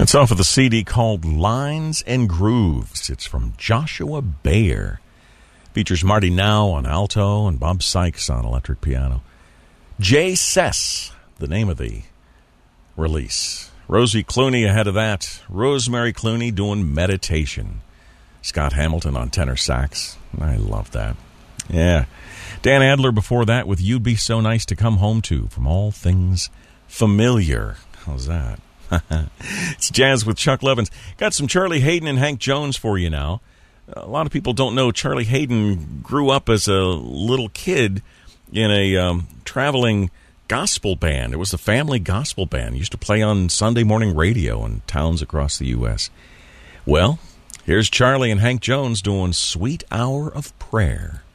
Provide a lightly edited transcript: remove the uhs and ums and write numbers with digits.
It's off of the CD called Lines and Grooves. It's from Joshua Bayer. Features Marty Now on alto and Bob Sykes on electric piano. Jay Sess, the name of the release. Rosie Clooney ahead of that. Rosemary Clooney doing Meditation. Scott Hamilton on tenor sax. I love that. Yeah. Dan Adler before that with You'd Be So Nice to Come Home To from All Things Familiar. How's that? It's Jazz with Chuck Levins. Got some Charlie Hayden and Hank Jones for you now. A lot of people don't know Charlie Hayden grew up as a little kid in a traveling gospel band. It was the family gospel band. It used to play on Sunday morning radio in towns across the U.S. Well, here's Charlie and Hank Jones doing Sweet Hour of Prayer.